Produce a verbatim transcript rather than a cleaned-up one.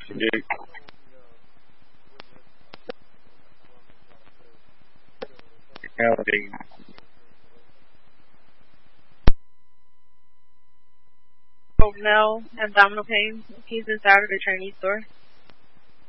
Dude. Now abdominal pain. He's inside of the Chinese store.